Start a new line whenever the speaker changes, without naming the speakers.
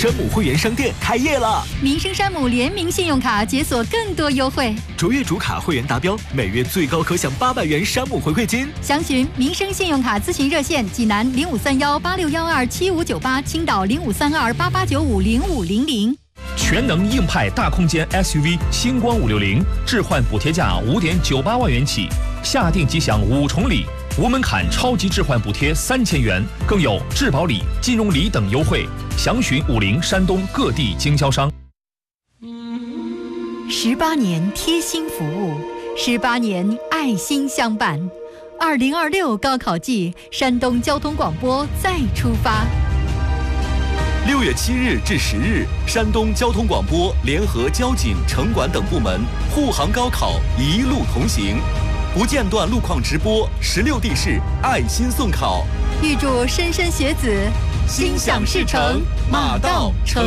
山姆会员商店开业了，
民生山姆联名信用卡解锁更多优惠，
卓越主卡会员达标，每月最高可享800元山姆回馈金。
详询民生信用卡咨询热线：济南053186127598，青岛053288950500。
全能硬派大空间 SUV 星光560，置换补贴价5.98万元起，下定即享5重礼，无门槛超级置换补贴3000元，更有质保礼、金融礼等优惠。详询50山东各地经销商。
18年贴心服务，18年爱心相伴。2026高考季，山东交通广播再出发。
6月7日至10日，山东交通广播联合交警、城管等部门护航高考，一路同行，不间断路况直播，16地市爱心送考。
预祝莘莘学子心想事成，马到成。